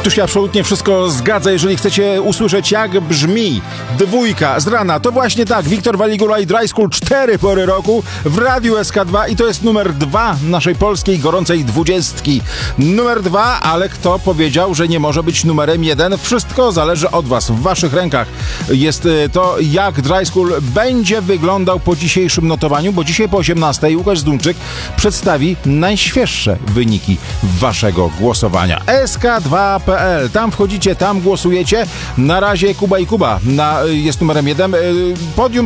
tu się absolutnie wszystko zgadza. Jeżeli chcecie usłyszeć, jak brzmi dwójka z rana, to właśnie tak. Wiktor Waligula i Dry School, 4 pory roku w Radiu SK2 i to jest numer 2 naszej polskiej gorącej 20. Numer 2, ale kto powiedział, że nie może być numerem 1? Wszystko zależy od was, w waszych rękach jest to, jak Dry School będzie wyglądał po dzisiejszym notowaniu, bo dzisiaj po 18 Łukasz Zdumczyk przedstawi najświeższe wyniki waszego głosowania. sk2.pl, tam wchodzicie, tam głosujecie. Na razie Kuba i Kuba jest numerem 1. Podium